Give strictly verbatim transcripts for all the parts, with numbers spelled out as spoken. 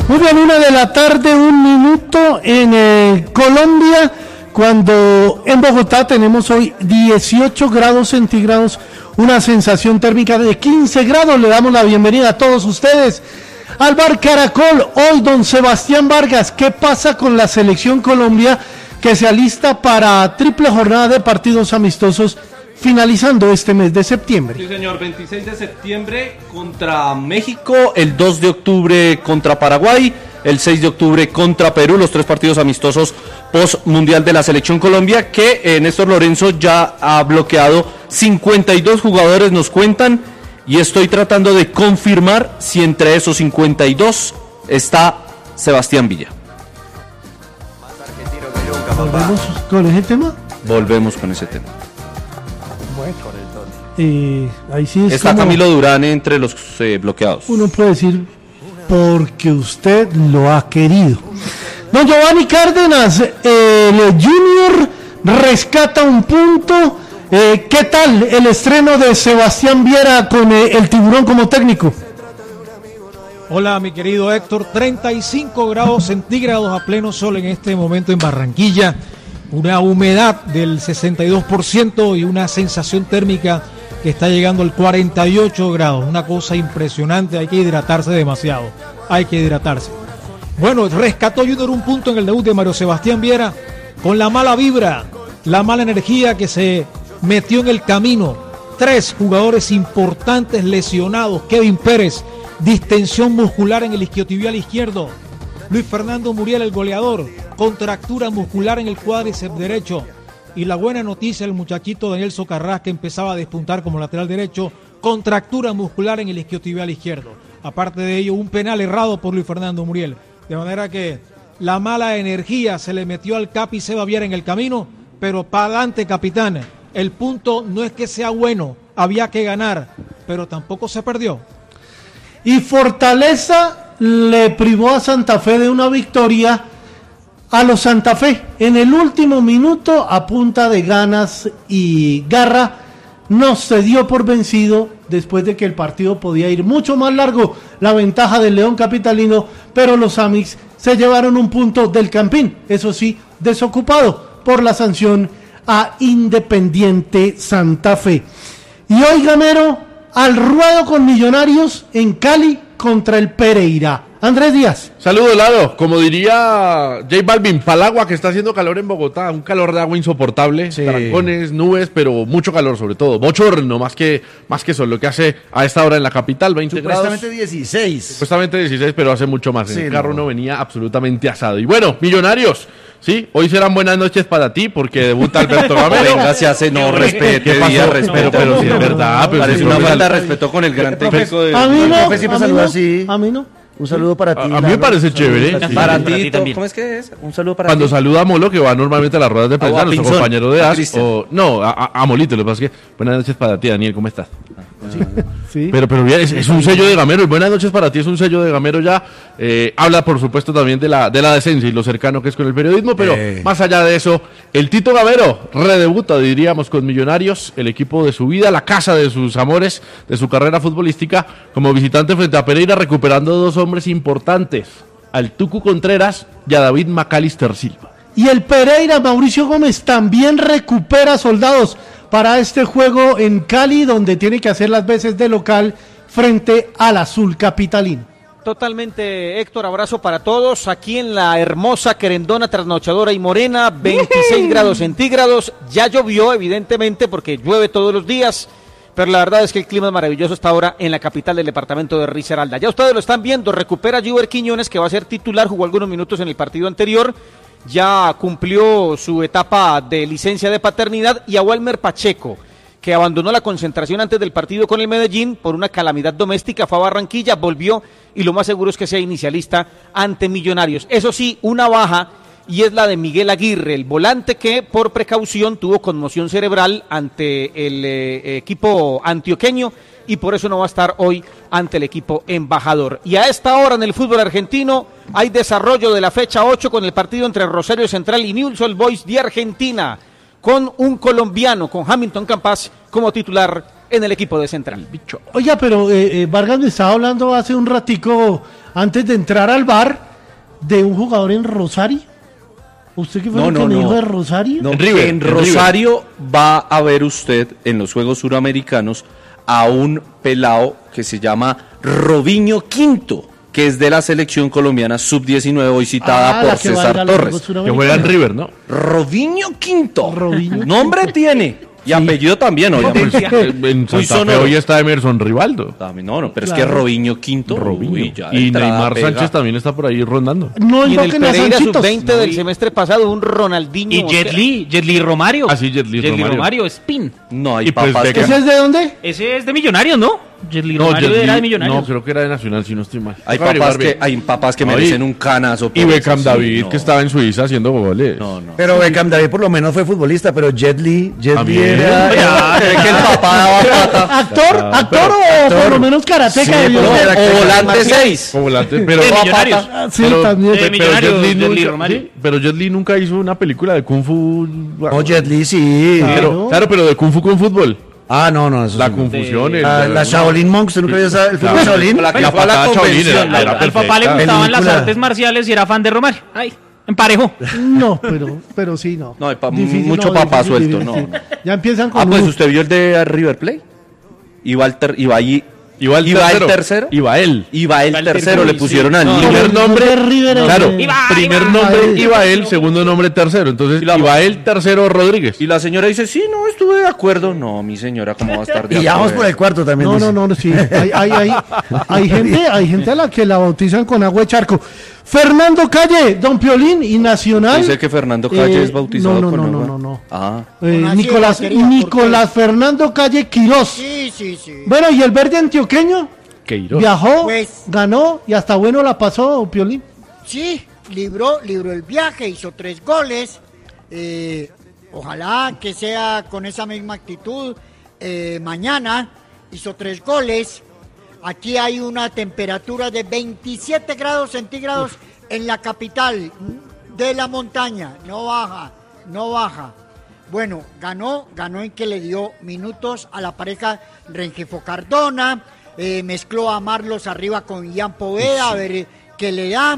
Muy bien, una de la tarde, un minuto en eh, Colombia, cuando en Bogotá tenemos hoy dieciocho grados centígrados, una sensación térmica de quince grados. Le damos la bienvenida a todos ustedes al Bar Caracol. Hoy don Sebastián Vargas, ¿qué pasa con la selección Colombia que se alista para triple jornada de partidos amistosos finalizando este mes de septiembre? Sí, señor, veintiséis de septiembre contra México, el dos de octubre contra Paraguay, el seis de octubre contra Perú, los tres partidos amistosos post mundial de la selección Colombia, que eh, Néstor Lorenzo ya ha bloqueado cincuenta y dos jugadores, nos cuentan, y estoy tratando de confirmar si entre esos cincuenta y dos está Sebastián Villa. ¿Volvemos con ese tema? Volvemos con ese tema. Bueno, eh, ahí sí es está como Camilo Durán entre los eh, bloqueados. uno puede decir porque usted lo ha querido. Don Giovanni Cárdenas, eh, el Junior rescata un punto. Eh, ¿Qué tal el estreno de Sebastián Viera con eh, el Tiburón como técnico? Hola, mi querido Héctor. treinta y cinco grados centígrados a pleno sol en este momento en Barranquilla. Una humedad del sesenta y dos por ciento y una sensación térmica que está llegando al cuarenta y ocho grados. Una cosa impresionante. Hay que hidratarse demasiado. Hay que hidratarse. Bueno, rescató Junior un punto en el debut de Mario Sebastián Viera con la mala vibra, la mala energía que se metió en el camino. Tres jugadores importantes lesionados. Kevin Pérez, distensión muscular en el isquiotibial izquierdo. Luis Fernando Muriel, el goleador, contractura muscular en el cuádriceps derecho. Y la buena noticia, el muchachito Daniel Socarrás, que empezaba a despuntar como lateral derecho, contractura muscular en el isquiotibial izquierdo. Aparte de ello, un penal errado por Luis Fernando Muriel. De manera que la mala energía se le metió al Capi Seba Viera en el camino, pero para adelante, capitán. El punto no es que sea bueno, había que ganar, pero tampoco se perdió. Y Fortaleza le privó a Santa Fe de una victoria a los Santa Fe. En el último minuto, a punta de ganas y garra, no se dio por vencido después de que el partido podía ir mucho más largo. La ventaja del León Capitalino, pero los Amix se llevaron un punto del Campín, eso sí, desocupado por la sanción a Independiente Santa Fe. Y hoy, Gamero, al ruedo con Millonarios en Cali contra el Pereira. Andrés Díaz. Saludos, Lalo. Como diría J Balvin, palagua, que está haciendo calor en Bogotá, un calor de agua insoportable, sí. Trancones, nubes, pero mucho calor sobre todo, bochorno más que más que eso, lo que hace a esta hora en la capital, veinte grados. Supuestamente dieciséis. Supuestamente dieciséis, pero hace mucho más. Sí, el carro no. no venía absolutamente asado. Y bueno, Millonarios, sí, hoy serán buenas noches para ti porque debuta Alberto Gamero. Venga, se hace, no, respete, ¿Qué pasó? día, respeto. Pero, pero si es verdad, pero parece si una no, falta de respeto con el gran técnico de... A mí no, El profe siempre a mí saluda no, así. a mí no. Un saludo para ti. A, a mí me parece chévere. Para ti, Para para ti, ti también. ¿cómo es que es? Un saludo para Cuando ti. saluda a Molo, que va normalmente a las ruedas de prensa, a nuestro Pinzón, compañero de a As, Cristian. o no, a, a, a Molito, lo que pasa es que buenas noches para ti, Daniel, ¿cómo estás? Sí. Sí. Pero, pero bien, es, es un sello de Gamero, y buenas noches para ti, es un sello de Gamero ya. Eh, habla, por supuesto, también de la, de la decencia y lo cercano que es con el periodismo, pero Eh. más allá de eso, el Tito Gamero redebuta, diríamos, con Millonarios, el equipo de su vida, la casa de sus amores, de su carrera futbolística, como visitante frente a Pereira, recuperando dos hombres importantes, al Tucu Contreras y a David Macalister Silva. Y el Pereira, Mauricio Gómez, también recupera soldados para este juego en Cali, donde tiene que hacer las veces de local frente al Azul Capitalino. Totalmente, Héctor, abrazo para todos. Aquí en la hermosa querendona, trasnochadora y morena, veintiséis grados centígrados. Ya llovió, evidentemente, porque llueve todos los días, pero la verdad es que el clima es maravilloso hasta ahora en la capital del departamento de Risaralda. Ya ustedes lo están viendo, recupera Giver Quiñones, que va a ser titular, jugó algunos minutos en el partido anterior, ya cumplió su etapa de licencia de paternidad, y a Walmer Pacheco, que abandonó la concentración antes del partido con el Medellín por una calamidad doméstica, fue a Barranquilla, volvió, y lo más seguro es que sea inicialista ante Millonarios. Eso sí, una baja, y es la de Miguel Aguirre, el volante que por precaución tuvo conmoción cerebral ante el eh, equipo antioqueño, y por eso no va a estar hoy ante el equipo embajador. Y a esta hora en el fútbol argentino hay desarrollo de la fecha ocho con el partido entre Rosario Central y Newell's Old Boys de Argentina, con un colombiano, con Hamilton Campas como titular en el equipo de Central. Oiga, pero eh, eh, Vargas me estaba hablando hace un ratico antes de entrar al bar de un jugador en Rosario. ¿Usted qué fue No, lo que no, me no. dijo de Rosario? No, En River, en en Rosario va a ver usted en los Juegos Suramericanos a un pelao que se llama Robinho Quinto, que es de la selección colombiana sub diecinueve, hoy citada Ah, por la que va a ir César a los Torres. Juegos Que Suramericanos. juega en River, ¿no? Robinho Quinto. Robinho Nombre tiene. Y apellido también, obviamente. En Muy Santa Fe sonoro. hoy está Emerson Rivaldo. También, no, no, pero es Claro. que Robinho Quinto. Robinho. uy, ya de Y entrada Neymar pega. Sánchez también está por ahí rondando. No Y en el invoquen a Pereira Sanchitos. sub veinte del semestre pasado, un Ronaldinho. Y Jet Li, Jet Li Romario. Ah, sí, Jet Li Romario. Romario, Spin. No, hay Y pues papás que... Beckham. ¿Ese es de dónde? Ese es de Millonarios, ¿no? Jet Li No, Romario Jet Li- era de Millonarios. no, creo que era de Nacional, si no estoy mal. Hay Toca papás averiguar que, bien. hay papás que No, merecen y- un canazo. Y por Beckham eso, sí, David, no. que estaba en Suiza haciendo goles. No, no. Pero Beckham David por lo menos fue futbolista, pero Jet Li, Jet Li También. era... Ya, Es que el papá daba plata. ¿Actor? ¿Actor o por lo menos karateca? Sí, debió pero ser? era- O volante seis. Como volante, pero... De Millonarios. Ah, sí, pero- también. de pero Millonarios, Jet Li Jet Li nunca- Romario. sí, pero Jet Li nunca hizo una película de Kung Fu. No, Jet Li sí. Claro. Pero, claro, pero de Kung Fu con fútbol. Ah, no, no, eso La sí no. confusión. el- La, la Shaolin Monks, ¿usted nunca vio esa- el fútbol Claro. Shaolin? La que La fue a la patada Shaolin convención. era- la- era Al papá le perfecta. gustaban las Película. artes marciales y era fan de Romario. Ay, emparejó. No, pero, pero sí, no. No, hay pa- Difícil, mucho no, papá difícil, suelto, difícil. no, no. Ya empiezan con Ah, pues uno. usted vio el de River Plate. Iba el ter, iba ahí. Iba el Iba el tercero. tercero. Iba él. Iba el Iba el tercero, tercero, le sí. pusieron al No, niño. Primer nombre, de River, claro, eh, Iba, primer iba. nombre Ahí. iba él, segundo nombre tercero. Entonces Y la- iba él tercero Rodríguez. Y la señora dice, sí, no, estuve de acuerdo. No, mi señora, ¿cómo va a estar de Y ya vamos acuerdo? por el cuarto también. No, dice. no, no, sí. Hay, hay, hay, hay gente, hay gente a la que la bautizan con agua de charco. Fernando Calle, Don Piolín y Nacional. Dice que Fernando Calle Eh, es bautizado no, no, con no, agua. no, no, no. Ah. Eh, Con ácido Nicolás, batería, ¿por Nicolás Fernando Calle Quirós. Sí, sí, sí. Bueno, y el verde antioqueño Queiroz. viajó, Pues- ganó y hasta bueno la pasó, Piolín. Sí, libró, libró el viaje, hizo tres goles. Eh, ojalá que sea con esa misma actitud. Eh, mañana hizo tres goles. Aquí hay una temperatura de veintisiete grados centígrados en la capital de la montaña. No baja, no baja. Bueno, ganó, ganó en que le dio minutos a la pareja Rengifo Cardona, eh, mezcló a Marlos arriba con Ian Poveda, a ver eh, qué le da,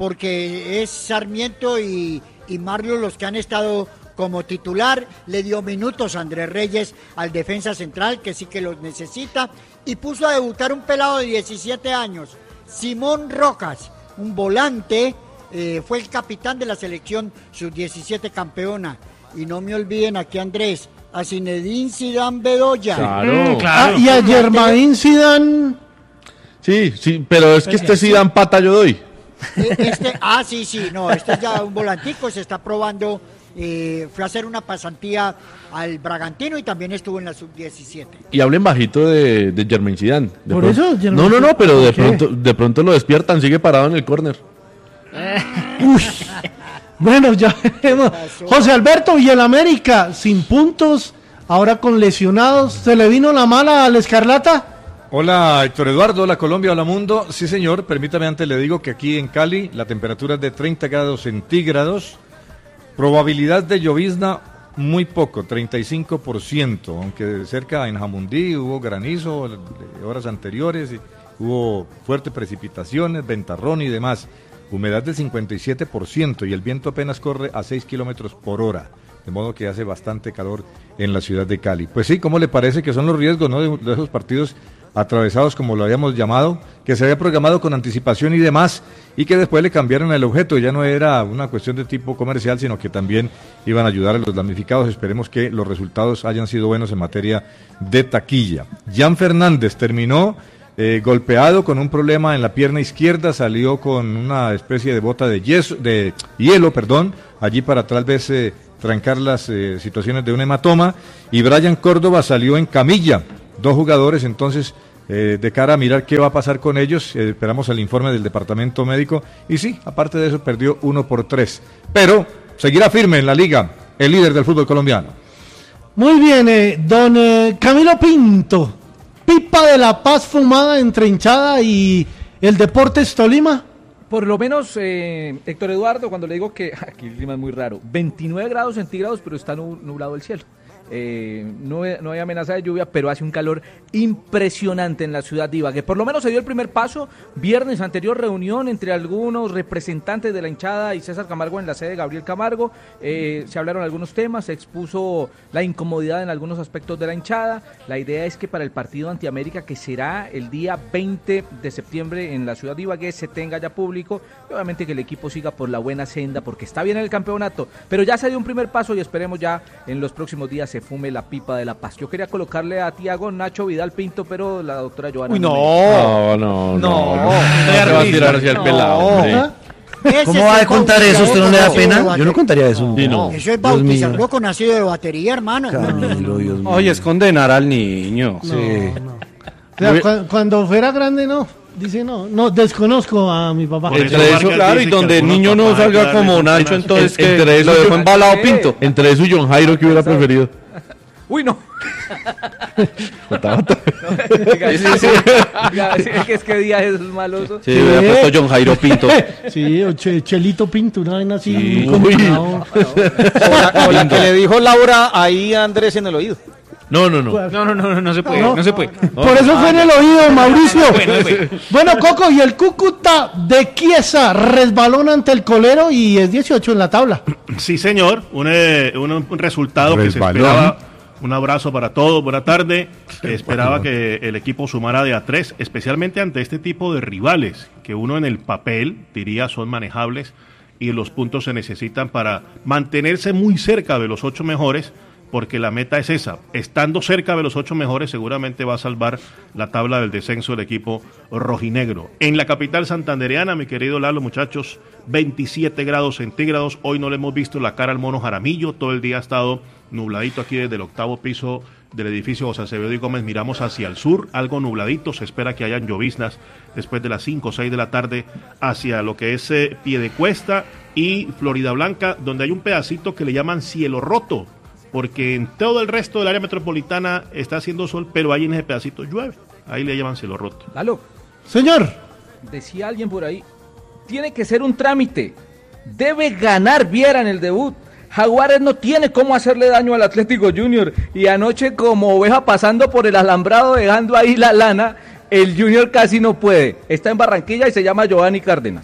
porque es Sarmiento y, y Marlos los que han estado como titular, le dio minutos a Andrés Reyes al defensa central, que sí que los necesita, y puso a debutar un pelado de diecisiete años, Simón Rocas, un volante, eh, fue el capitán de la selección sub diecisiete campeona. Y no me olviden aquí, Andrés, a Zinedine Zidane Bedoya. Claro. Ah, y a Germain Zidane. Sí, sí, pero es que este sí dan pata yo doy. Eh, Este, ah, sí, sí, no, este es ya un volantico, se está probando. Eh, fue a hacer una pasantía al Bragantino y también estuvo en la sub diecisiete. Y hablen bajito de, de Germain Zidane. De Por pronto- eso, Germain No, no, no, Zidane, pero de ¿por qué? pronto, de pronto lo despiertan, sigue parado en el córner. Bueno, ya veremos. José Alberto y el América sin puntos, ahora con lesionados. ¿Se le vino la mala al Escarlata? Hola Héctor Eduardo, hola Colombia, hola mundo. Sí señor, permítame antes le digo que aquí en Cali la temperatura es de treinta grados centígrados, probabilidad de llovizna muy poco, treinta y cinco por ciento, aunque cerca en Jamundí hubo granizo de horas anteriores, y hubo fuertes precipitaciones, ventarrón y demás, humedad del cincuenta y siete por ciento y el viento apenas corre a seis kilómetros por hora. De modo que hace bastante calor en la ciudad de Cali. Pues sí, ¿cómo le parece que son los riesgos, no, de, de esos partidos atravesados, como lo habíamos llamado, que se había programado con anticipación y demás, y que después le cambiaron el objeto? Ya no era una cuestión de tipo comercial, sino que también iban a ayudar a los damnificados. Esperemos que los resultados hayan sido buenos en materia de taquilla. Jan Fernández terminó eh, golpeado con un problema en la pierna izquierda, salió con una especie de bota de, yeso, de hielo, perdón, allí para tal vez eh, trancar las eh, situaciones de un hematoma, y Brian Córdoba salió en camilla. Dos jugadores entonces eh, de cara a mirar qué va a pasar con ellos, eh, esperamos el informe del departamento médico, y sí, aparte de eso perdió uno por tres, pero seguirá firme en la liga, el líder del fútbol colombiano. Muy bien, eh, don eh, Camilo Pinto, pipa de la paz fumada entre hinchada y el Deportes Tolima. Por lo menos, eh, Héctor Eduardo, cuando le digo que aquí el clima es muy raro, veintinueve grados centígrados, pero está nu- nublado el cielo. eh, no, no hay amenaza de lluvia, pero hace un calor impresionante en la ciudad de Ibagué. Por lo menos se dio el primer paso, viernes anterior reunión entre algunos representantes de la hinchada y César Camargo en la sede de Gabriel Camargo, eh, se hablaron algunos temas, se expuso la incomodidad en algunos aspectos de la hinchada. La idea es que para el partido ante América, que será el día veinte de septiembre en la ciudad de Ibagué, se tenga ya público, y obviamente que el equipo siga por la buena senda, porque está bien en el campeonato, pero ya se dio un primer paso y esperemos ya en los próximos días se fume la pipa de la paz. Yo quería colocarle a Tiago Nacho Vidal Pinto, pero la doctora Joana... Uy, no no. me- No, no, No, no. Se va a tirar hacia el no. pelado, hombre. ¿Ah? Ese ¿Cómo es va el a contar eso? ¿Usted no le da bautizado pena? con Yo no batería. contaría eso. Sí, no. Eso es Dios bautizar mío. algo con ácido de batería, hermano. Camilo, Dios mío. Oye, es condenar al niño. Sí. O sea, cu- cuando fuera grande, no. Dice, no, no, desconozco a mi papá. Por Entre eso, Vargas claro, y dice que donde el algunos niño no papás hay que salga darles como un Nacho, pedazo. entonces En- que entre lo eso dejó yo- embalado Pinto. Entre eso y John Jairo, que hubiera preferido. Uy, no. Bota, bota. Oiga, sí, sí. Oiga, sí, es que es que día es maloso. Sí, hubiera puesto John Jairo Pinto. Sí, o Che- Chelito Pinto, una vaina así. Sí. como- Uy. no. O la, o la que le dijo Laura ahí a Andrés en el oído. No, no, no. No, no, no, no se puede, No. no, se puede. Por eso fue en el oído, Mauricio. Bueno, bueno. Bueno, Coco, y el Cúcuta de Chiesa resbalón ante el Colero y es dieciocho en la tabla. Sí, señor, un, eh, un, un resultado que se Resbalón. esperaba. Un abrazo para todos, buena tarde. Que esperaba que el equipo sumara de a tres, especialmente ante este tipo de rivales, que uno en el papel diría son manejables y los puntos se necesitan para mantenerse muy cerca de los ocho mejores, porque la meta es esa. Estando cerca de los ocho mejores, seguramente va a salvar la tabla del descenso del equipo rojinegro. En la capital santandereana, mi querido Lalo, muchachos, veintisiete grados centígrados. Hoy no le hemos visto la cara al mono Jaramillo. Todo el día ha estado nubladito aquí desde el octavo piso del edificio José Acevedo y Gómez. Miramos hacia el sur, algo nubladito. Se espera que hayan lloviznas después de las cinco o seis de la tarde hacia lo que es eh, Piedecuesta y Florida Blanca, donde hay un pedacito que le llaman cielo roto, porque en todo el resto del área metropolitana está haciendo sol, pero ahí en ese pedacito llueve. Ahí le llaman cielo roto. Lalo, Señor, decía alguien por ahí, tiene que ser un trámite. Debe ganar Viera en el debut. Jaguares no tiene cómo hacerle daño al Atlético Junior. Y anoche, como oveja pasando por el alambrado, dejando ahí la lana, el Junior casi no puede. Está en Barranquilla y se llama Giovanni Cárdenas.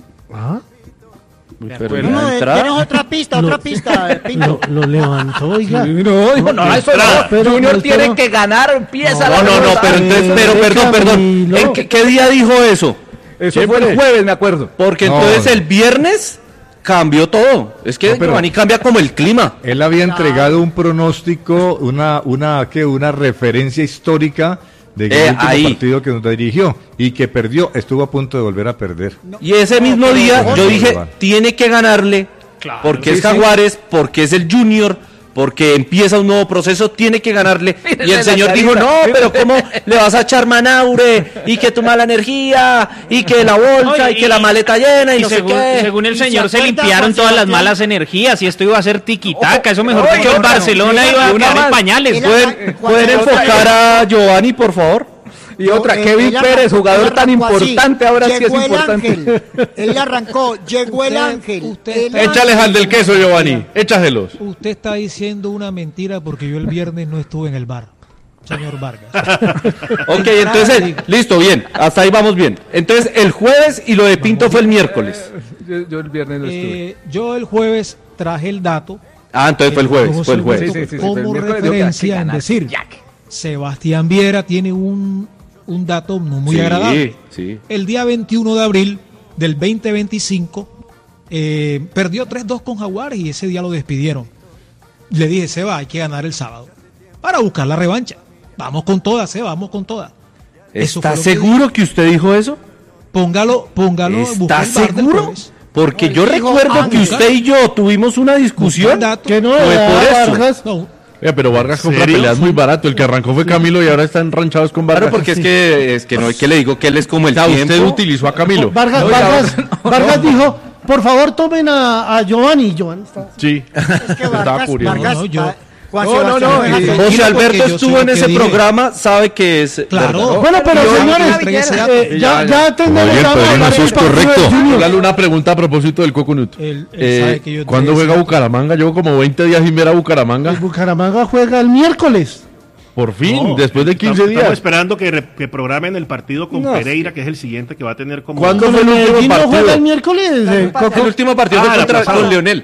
Pero No, la eh, entrada- tienes otra pista, otra pista, eh, Pinto. lo, lo levantó, oiga. No, dijo, no, eso no. pero- Junior pero tiene no. que ganar, empieza la No, no, no, pelota. pero entonces, pero perdón, perdón. Camilo. ¿En qué, qué día dijo eso? Eso fue el jueves, me acuerdo. Porque No, entonces no. el viernes cambió todo. Es que No, pero- Giovanni cambia como el clima. Él había entregado un pronóstico, una, una, ¿qué? Una referencia histórica de que Eh, el último ahí. partido que nos dirigió y que perdió, estuvo a punto de volver a perder. Y ese mismo pero- día no, yo no, dije, no. tiene que ganarle, porque Sí, es sí. Jaguares, porque es el Junior, porque empieza un nuevo proceso, tiene que ganarle. Y el la señor carita. dijo, no, pero ¿cómo le vas a echar Manaure? Y que tu mala energía, y que la bolsa, Oye, y que la maleta llena, y, Y no según, sé qué. según el ¿Y señor se se acuerda, limpiaron Juan todas las Sebastián? malas energías y esto iba a ser tiquitaca, eso mejor Oye, que el otra, Barcelona mira, iba a una quedar en más. pañales. Mira, ¿Pueden, Juan- pueden Juan- enfocar a Giovanni, por favor? Y otra, No, Kevin él Pérez, arrancó- jugador él tan arrancó así. importante, ahora sí es Llegó el importante. ángel. Él arrancó, llegó el ángel. usted el está- Échales ángel. al del queso, Giovanni. Échaselos. Usted está diciendo una mentira porque yo el viernes no estuve en el bar, señor Vargas. Ok, entonces, listo, bien, hasta ahí vamos bien. Entonces, el jueves y lo de Pinto fue el miércoles. Yo, yo el viernes no estuve. Eh, yo el jueves traje el dato. Ah, entonces fue el jueves, fue el jueves. Sí, sí, sí, sí, como pero el miércoles digo que hay que referencia en ganar. decir, Sebastián Viera tiene un, un dato no muy Sí, agradable. sí. El día veintiuno de abril del veinte veinticinco eh, perdió tres dos con Jaguares y ese día lo despidieron. Le dije, Seba, hay que ganar el sábado para buscar la revancha. Vamos con todas, Seba, vamos con todas. Eso fue ¿Está lo que seguro que usted dijo eso? Póngalo, póngalo, busque ¿Está el bar del seguro? jueves. Porque No, yo él dijo, recuerdo ah, que busca- usted y yo tuvimos una discusión. Busca el dato. Que no, Fue ah, por eso. Vargas. No, Oiga, pero Vargas compra ¿Serio? peleas muy barato. El que arrancó fue Camilo y ahora están ranchados con Vargas. Claro, porque es que es que no hay que le digo que él es como el O sea, tiempo. usted utilizó a Camilo. Vargas, Vargas, Vargas dijo, por favor tomen a, a Giovanni. Giovanni está... Sí. Es que Estaba Vargas, curioso. Vargas No, no, yo- va- Juan No, no, Sebastián no, juega eh, con- José Tranquilo, Alberto porque yo estuvo sé en lo ese que dije. programa, sabe que es Claro. verdad. Bueno, pero Yo- señores, yo- ese dato. eh, ya, ya tendremos Oye, ya Pedrino, hablar eso del es partido de correcto. Junior. Hágale una pregunta a propósito del Coconut. Él- él Eh, sabe que yo ¿Cuándo te juega decía- Bucaramanga? Llevo como veinte días sin ver a Bucaramanga. El Bucaramanga juega el miércoles. Por fin, No, después de estamos- quince Estamos días. esperando que, re- que programen el partido con No. Pereira, que es el siguiente que va a tener como. ¿Cuándo Con fue el el último Medellín no juega el partido? miércoles. eh, Coco. El último partido Ah, fue la contra pasada. con Leonel.